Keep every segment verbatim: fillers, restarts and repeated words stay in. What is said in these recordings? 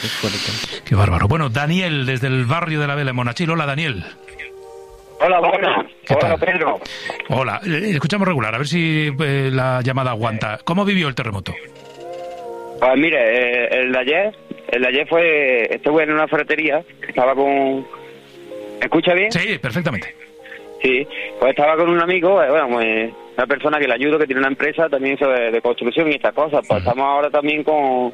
Qué fuerte. Qué bárbaro. Bueno, Daniel, desde el barrio de la Vela, en Monachil. Hola, Daniel. Hola, buenas. ¿Qué Hola, tal? Pedro. Hola, eh, escuchamos regular, a ver si eh, la llamada aguanta. ¿Cómo vivió el terremoto? Pues mire, eh, el de ayer, el de ayer fue, estuve en una ferretería, estaba con... ¿Escucha bien? Sí, perfectamente. Sí, pues estaba con un amigo, eh, bueno, pues, una persona que le ayudo, que tiene una empresa también de, de construcción y estas cosas. Pues Uh-huh. estamos ahora también con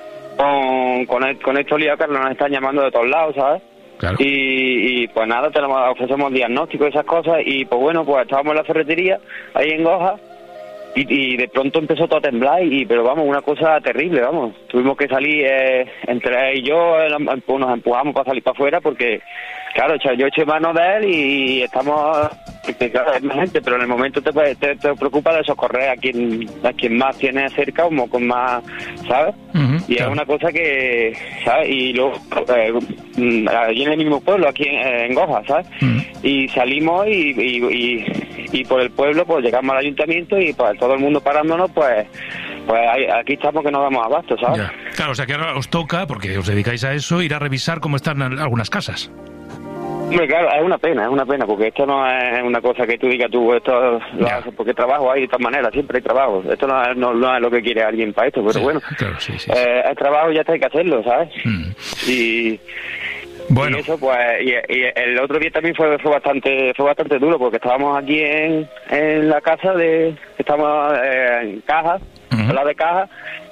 con, con, el- con esto lío que nos están llamando de todos lados, ¿sabes? Claro. Y, y pues nada, tenemos, ofrecemos diagnósticos y esas cosas. Y pues bueno, pues estábamos en la ferretería, ahí en Goja, y, y de pronto empezó todo a temblar, y pero vamos, una cosa terrible, vamos. Tuvimos que salir, eh, entre él y yo, eh, pues nos empujamos para salir para afuera, porque, claro, yo eché mano de él y estamos... Porque, claro, es más gente, pero en el momento te, te, te preocupa de socorrer a quien a quien más tienes cerca, o con más, ¿sabes? Uh-huh, Y claro. es una cosa que, ¿sabes? Y luego, eh, mm, allí en el mismo pueblo, aquí en, en Goja, ¿sabes? Uh-huh. Y salimos y, y, y, y por el pueblo, pues llegamos al ayuntamiento y pues todo el mundo parándonos, pues pues ahí- aquí estamos que no damos abasto, ¿sabes? Ya. Claro, o sea que ahora os toca, porque os dedicáis a eso, ir a revisar cómo están algunas casas. Hombre, claro, es una pena, es una pena, porque esto no es una cosa que tú digas tú, esto lo Ya. haces porque trabajo hay de todas maneras, siempre hay trabajo. Esto no es, no, no es lo que quiere alguien para esto, pero Sí, bueno, claro, sí, sí, sí. eh, es trabajo y ya está, hay que hacerlo, ¿sabes? Mm. Y, Bueno, y eso, pues, y, y el otro día también fue, fue bastante fue bastante duro, porque estábamos aquí en, en la casa de, estamos eh, en Caja, Ujú. al lado de Caja,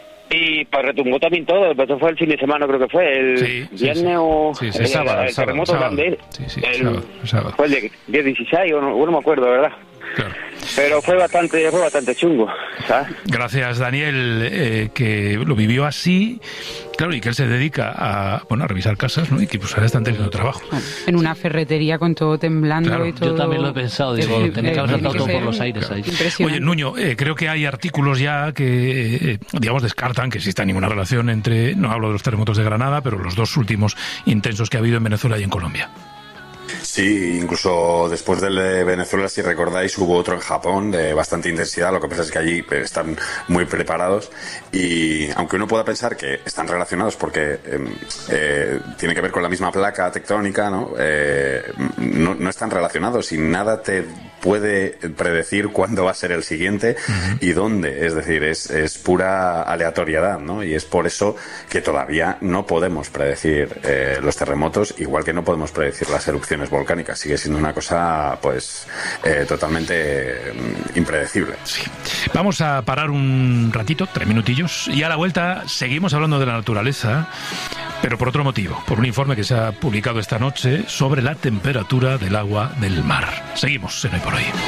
y pues retumbó también todo. Eso fue el fin de semana, creo que fue el Sí, sí, viernes sí. o Sí, sí, el, sábado, el sábado, terremoto sábado. grande. Sí, sí, el, sábado, sábado. Fue el de diez dieciséis, o no, o no me acuerdo, ¿verdad? claro. Pero fue bastante fue bastante chungo, ¿sabes? Gracias, Daniel, eh, que lo vivió así, claro, y que él se dedica a, bueno, a revisar casas, ¿no? Y que pues ahora están teniendo trabajo. En una ferretería con todo temblando Claro. y todo... Yo también lo he pensado, digo, Eh, tenía que eh, haber saltado tiene que todo por ser los aires ahí. impresionante. Oye, Nuño, eh, creo que hay artículos ya que, eh, digamos, descartan que exista ninguna relación entre, no hablo de los terremotos de Granada, pero los dos últimos intensos que ha habido en Venezuela y en Colombia. Sí, incluso después del de Venezuela, si recordáis, hubo otro en Japón de bastante intensidad. Lo que pasa es que allí eh, están muy preparados, y aunque uno pueda pensar que están relacionados porque eh, eh, tiene que ver con la misma placa tectónica, ¿no? Eh, no, no están relacionados, y nada te puede predecir cuándo va a ser el siguiente uh-huh. y dónde. Es decir, es, es pura aleatoriedad, ¿no? Y es por eso que todavía no podemos predecir eh, los terremotos, igual que no podemos predecir las erupciones volcánicas. Sigue siendo una cosa, pues, eh, totalmente eh, impredecible. Sí. Vamos a parar un ratito, tres minutillos, y a la vuelta seguimos hablando de la naturaleza, pero por otro motivo, por un informe que se ha publicado esta noche sobre la temperatura del agua del mar. Seguimos en Hoy por Hoy.